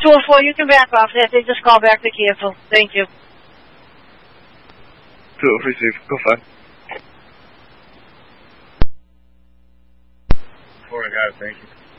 204, you can back off that. They just call back to cancel. Thank you. 203 safe. Go fine. Before I got it, thank you.